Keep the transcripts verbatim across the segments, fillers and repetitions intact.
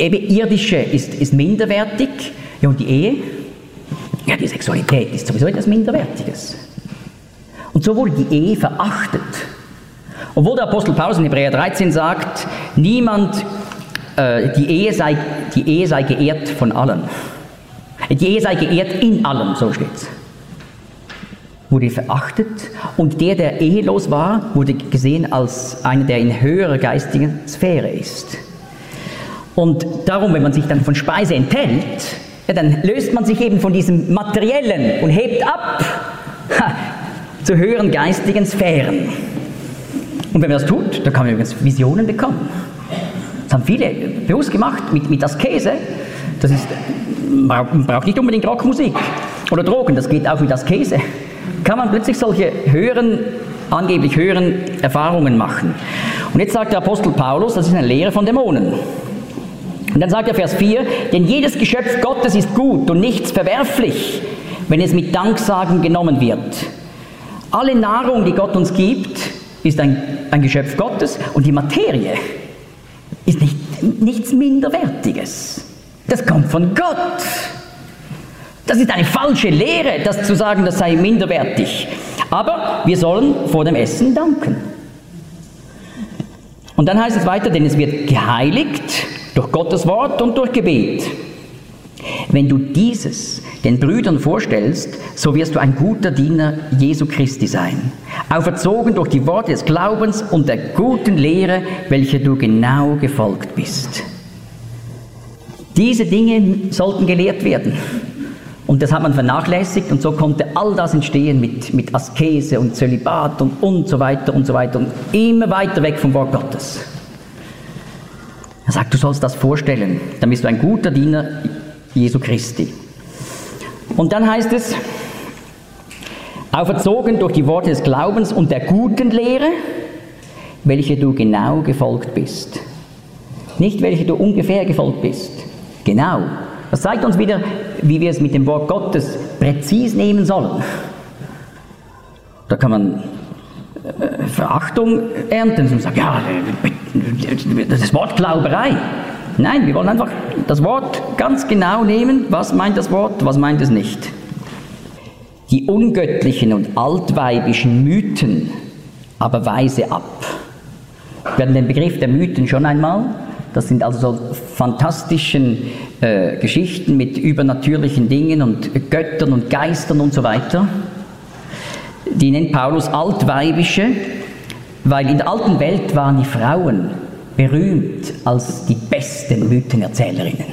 eben irdische ist, ist minderwertig. Ja, und die Ehe? Ja, die Sexualität ist sowieso etwas Minderwertiges. Und so wurde die Ehe verachtet. Obwohl der Apostel Paulus in Hebräer dreizehn sagt, niemand, äh, die, Ehe sei, die Ehe sei geehrt von allen. Die Ehe sei geehrt in allem, so steht's. Wurde verachtet und der, der ehelos war, wurde gesehen als einer, der in höherer geistiger Sphäre ist. Und darum, wenn man sich dann von Speise enthält, ja, dann löst man sich eben von diesem Materiellen und hebt ab ha, zu höheren geistigen Sphären. Und wenn man das tut, dann kann man übrigens Visionen bekommen. Das haben viele bewusst gemacht mit, mit Askese. Das ist, man braucht nicht unbedingt Rockmusik oder Drogen, das geht auch mit Askese. Kann man plötzlich solche höheren, angeblich höheren Erfahrungen machen. Und jetzt sagt der Apostel Paulus, das ist eine Lehre von Dämonen. Und dann sagt er Vers vier, denn jedes Geschöpf Gottes ist gut und nichts verwerflich, wenn es mit Danksagen genommen wird. Alle Nahrung, die Gott uns gibt, ist ein, ein Geschöpf Gottes und die Materie ist nicht, nichts Minderwertiges. Das kommt von Gott. Das ist eine falsche Lehre, das zu sagen, das sei minderwertig. Aber wir sollen vor dem Essen danken. Und dann heißt es weiter, denn es wird geheiligt durch Gottes Wort und durch Gebet. Wenn du dieses den Brüdern vorstellst, so wirst du ein guter Diener Jesu Christi sein, auferzogen durch die Worte des Glaubens und der guten Lehre, welcher du genau gefolgt bist. Diese Dinge sollten gelehrt werden. Und das hat man vernachlässigt und so konnte all das entstehen mit, mit Askese und Zölibat und, und so weiter und so weiter und immer weiter weg vom Wort Gottes. Er sagt, du sollst das vorstellen, dann bist du ein guter Diener Jesu Christi. Und dann heißt es, auferzogen durch die Worte des Glaubens und der guten Lehre, welche du genau gefolgt bist. Nicht, welche du ungefähr gefolgt bist. Genau. Das zeigt uns wieder, wie wir es mit dem Wort Gottes präzis nehmen sollen. Da kann man äh, Verachtung ernten und sagen, ja, das ist Wortglauberei. Nein, wir wollen einfach das Wort ganz genau nehmen. Was meint das Wort, was meint es nicht? Die ungöttlichen und altweibischen Mythen aber weise ab. Wir hatten den Begriff der Mythen schon einmal. Das sind also so fantastischen äh, Geschichten mit übernatürlichen Dingen und Göttern und Geistern und so weiter. Die nennt Paulus altweibische, weil in der alten Welt waren die Frauen berühmt als die besten Mythenerzählerinnen.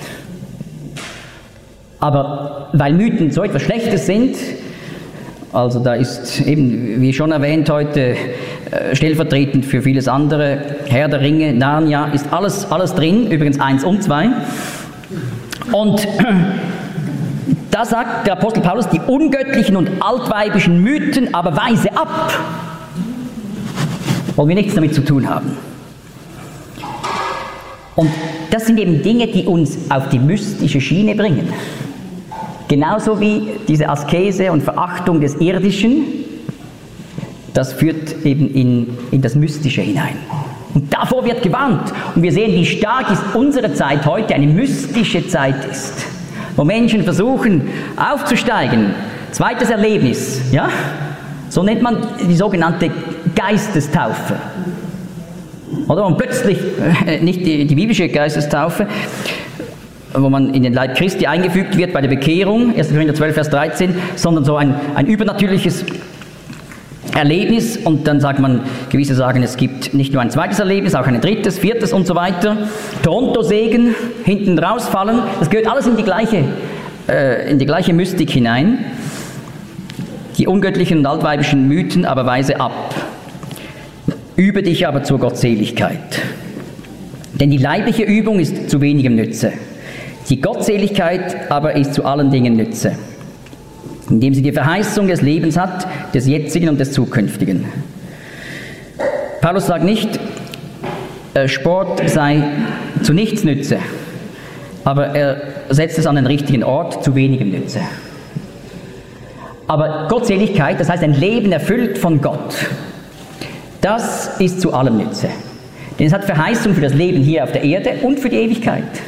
Aber weil Mythen so etwas Schlechtes sind, also da ist eben, wie schon erwähnt heute, stellvertretend für vieles andere, Herr der Ringe, Narnia, ist alles, alles drin, übrigens eins und zwei. Und da sagt der Apostel Paulus, die ungöttlichen und altweibischen Mythen aber weise ab. Wollen wir nichts damit zu tun haben. Und das sind eben Dinge, die uns auf die mystische Schiene bringen. Genauso wie diese Askese und Verachtung des Irdischen, das führt eben in, in das Mystische hinein. Und davor wird gewarnt. Und wir sehen, wie stark ist unsere Zeit heute eine mystische Zeit ist. Wo Menschen versuchen aufzusteigen. Zweites Erlebnis, ja? So nennt man die sogenannte Geistestaufe. Oder? Und plötzlich, äh, nicht die, die biblische Geistestaufe, wo man in den Leib Christi eingefügt wird bei der Bekehrung, erster Korinther zwölf, Vers dreizehn, sondern so ein, ein übernatürliches Erlebnis und dann sagt man, gewisse sagen, es gibt nicht nur ein zweites Erlebnis, auch ein drittes, viertes und so weiter. Toronto-Segen, hinten rausfallen, das gehört alles in die gleiche, äh, in die gleiche Mystik hinein. Die ungöttlichen und altweibischen Mythen aber weise ab. Übe dich aber zur Gottseligkeit. Denn die leibliche Übung ist zu wenigem Nütze. Die Gottseligkeit aber ist zu allen Dingen Nütze, indem sie die Verheißung des Lebens hat, des jetzigen und des zukünftigen. Paulus sagt nicht, Sport sei zu nichts Nütze, aber er setzt es an den richtigen Ort, zu wenigem Nütze. Aber Gottseligkeit, das heißt ein Leben erfüllt von Gott, das ist zu allem Nütze. Denn es hat Verheißung für das Leben hier auf der Erde und für die Ewigkeit.